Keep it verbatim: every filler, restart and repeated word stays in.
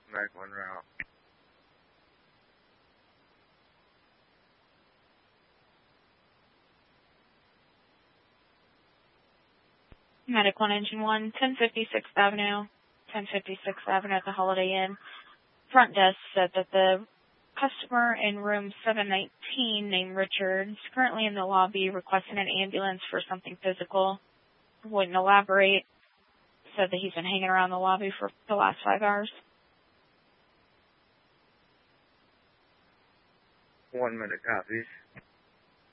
Medical en route. Medical on Engine one, ten fifty-sixth Avenue, ten fifty-sixth Avenue at the Holiday Inn. Front desk said that the customer in room seven nineteen named Richard is currently in the lobby requesting an ambulance for something physical. Wouldn't elaborate. Said that he's been hanging around the lobby for the last five hours. One minute copies.